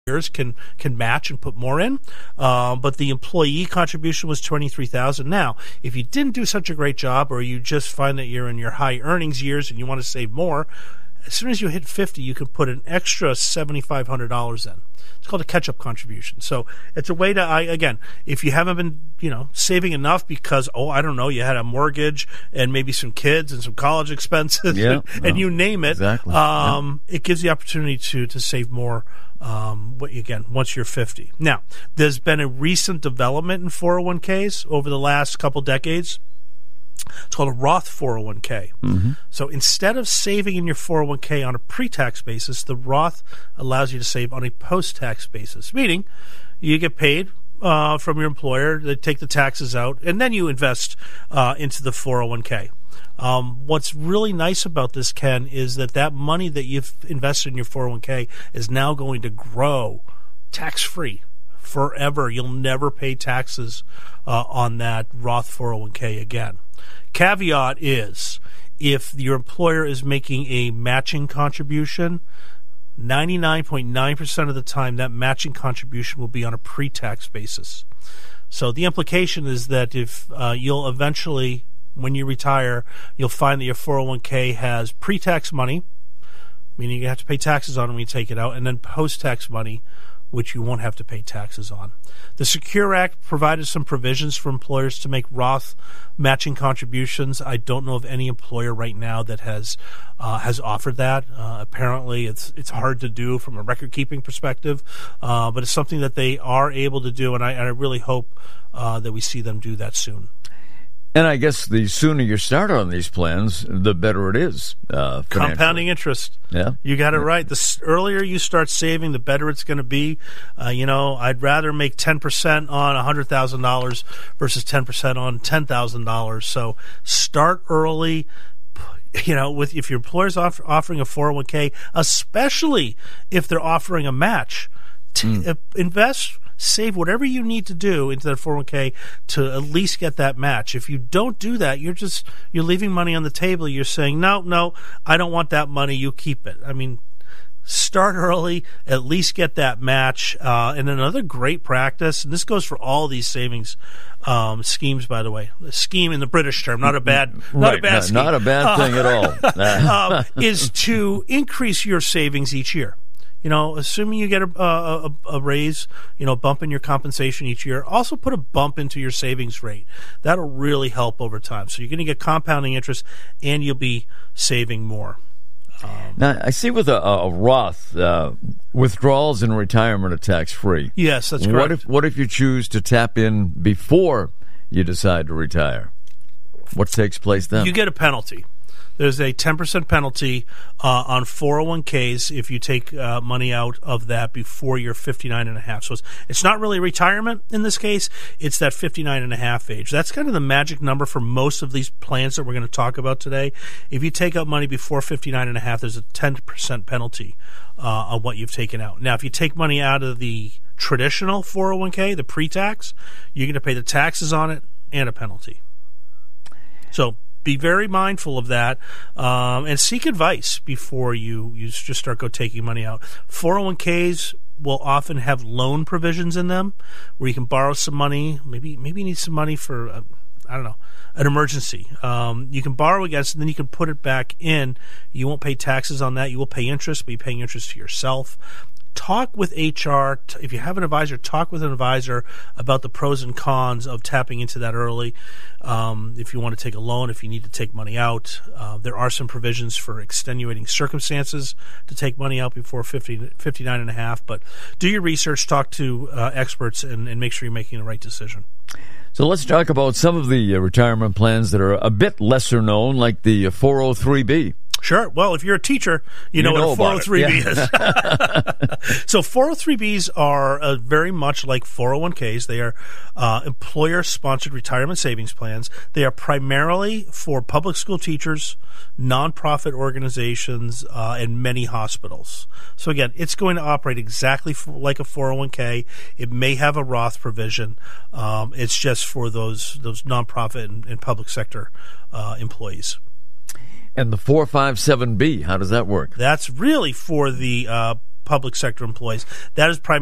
can match and put more in, but the employee contribution was $23,000. Now, if you didn't do such a great job, or you just find that you're in your high earnings years and you want to save more, as soon as you hit 50, you can put an extra $7,500 in. It's called a catch-up contribution. So it's a way to, again, if you haven't been, saving enough because, you had a mortgage and maybe some kids and some college expenses, and you name it, exactly. It gives the opportunity to save more. Once you're 50. Now, there's been a recent development in 401ks over the last couple decades. It's called a Roth 401k. Mm-hmm. So instead of saving in your 401k on a pre-tax basis, the Roth allows you to save on a post-tax basis, meaning you get paid from your employer, they take the taxes out, and then you invest into the 401k. What's really nice about this, Ken, is that money that you've invested in your 401k is now going to grow tax-free forever. You'll never pay taxes on that Roth 401k again. Caveat is, if your employer is making a matching contribution, 99.9% of the time that matching contribution will be on a pre-tax basis. So the implication is that if you'll eventually, when you retire, you'll find that your 401k has pre-tax money, meaning you have to pay taxes on it when you take it out, and then post-tax money, which you won't have to pay taxes on. The Secure Act provided some provisions for employers to make Roth matching contributions. I don't know of any employer right now that has offered that. Apparently, it's hard to do from a record-keeping perspective, but it's something that they are able to do, and I really hope that we see them do that soon. And I guess the sooner you start on these plans, the better it is. Compounding interest. Yeah. You got it right. The earlier you start saving, the better it's going to be. I'd rather make 10% on $100,000 versus 10% on $10,000. So start early. If your employer's offering a 401k, especially if they're offering a match, invest. Save whatever you need to do into that 401k to at least get that match. If you don't do that, you're leaving money on the table. You're saying, no, I don't want that money. You keep it. I mean, start early, at least get that match. And another great practice, and this goes for all these savings schemes, by the way. The scheme in the British term, not a bad scheme. Not a bad thing at all. Is to increase your savings each year. Assuming you get a raise, bump in your compensation each year, also put a bump into your savings rate. That'll really help over time. So you're going to get compounding interest, and you'll be saving more. Now, I see with a Roth, withdrawals in retirement are tax-free. Yes, that's correct. What if you choose to tap in before you decide to retire? What takes place then? You get a penalty. There's a 10% penalty on 401ks if you take money out of that before you're 59 and a half. So it's not really retirement in this case. It's that 59 and a half age. That's kind of the magic number for most of these plans that we're going to talk about today. If you take out money before 59 and a half, there's a 10% penalty on what you've taken out. Now, if you take money out of the traditional 401k, the pre-tax, you're going to pay the taxes on it and a penalty. So be very mindful of that, and seek advice before you just start taking money out. 401ks will often have loan provisions in them where you can borrow some money. Maybe you need some money for, an emergency. You can borrow against it, and then you can put it back in. You won't pay taxes on that. You will pay interest, but you're paying interest to yourself. Talk with HR. If you have an advisor, talk with an advisor about the pros and cons of tapping into that early. If you want to take a loan, if you need to take money out, there are some provisions for extenuating circumstances to take money out before 59 and a half. But do your research, talk to experts, and make sure you're making the right decision. So let's talk about some of the retirement plans that are a bit lesser known, like the 403B. Sure. Well, if you're a teacher, you know what a 403B is. So 403Bs are very much like 401ks. They are employer-sponsored retirement savings plans. They are primarily for public school teachers, nonprofit organizations, and many hospitals. So again, it's going to operate exactly like a 401k. It may have a Roth provision. It's just for those nonprofit and public sector employees. And the 457B, how does that work? That's really for the public sector employees. That is primarily